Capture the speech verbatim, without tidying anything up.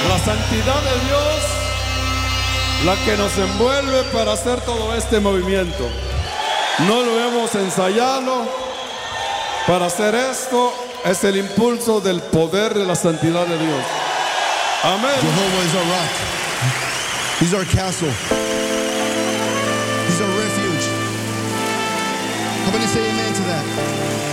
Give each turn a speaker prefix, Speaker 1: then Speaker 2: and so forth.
Speaker 1: La santidad de Dios, la que nos envuelve para hacer todo este movimiento. No lo hemos ensayado. Para hacer esto es el impulso del poder de la santidad de Dios. Amén.
Speaker 2: Jehovah is our rock. He's our castle. He's our refuge. How many say amen to that?